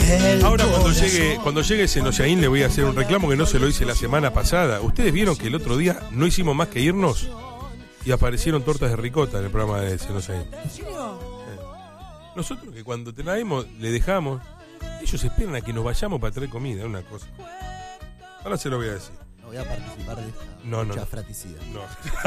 Ahora cuando llegue Senoyaín le voy a hacer un reclamo que no se lo hice la semana pasada. Ustedes vieron que el otro día no hicimos más que irnos y aparecieron tortas de ricota en el programa de Senoyaín. ¿En serio? Nosotros que cuando te traemos le dejamos, ellos esperan a que nos vayamos para traer comida, es una cosa. Ahora se lo voy a decir. No voy a participar de esta No. fratricida. No.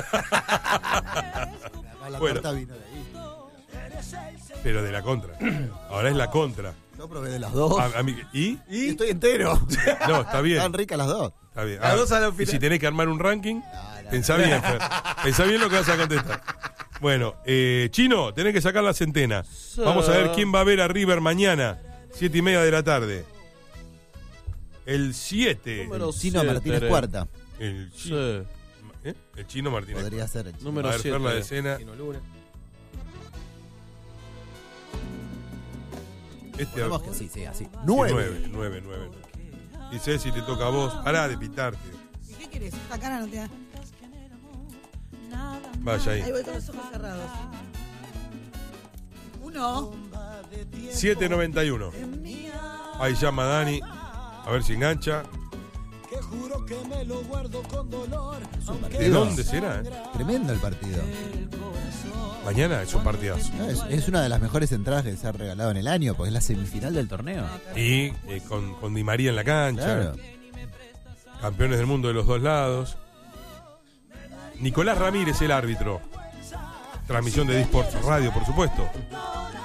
La Bueno. torta vino de ahí. Pero de la contra. Ahora es la contra. Yo probé de las dos. ¿Y? Y estoy entero. No, está bien. Están ricas las dos. Está bien. Las dos a la y final. si tenés que armar un ranking, pensá bien, Fer. Pensá bien lo que vas a contestar. Bueno, Chino, tenés que sacar la centena. Vamos a ver quién va a ver a River mañana, 7:30 de la tarde. El 7. Número Chino 7, Martínez Cuarta. El Sí. Chino. El Chino Martínez. Podría ser el Chino. Número A ver, 7. Fer, la decena. Chino Luna. Ponemos que sí, así. 9. Dice si te toca a vos. Pará de pitarte. ¿Y qué querés? Esta cara no te da. Vaya Ahí ahí. voy con los ojos cerrados. 1. 7:91. Ahí llama Dani. A ver si engancha. ¿De dónde será? Tremendo el partido. Mañana es un partidazo. No, es una de las mejores entradas que se ha regalado en el año, porque es la semifinal del torneo. Y con Di María en la cancha. Claro. Campeones del mundo de los dos lados. Nicolás Ramírez, el árbitro. Transmisión de Disports Radio, por supuesto.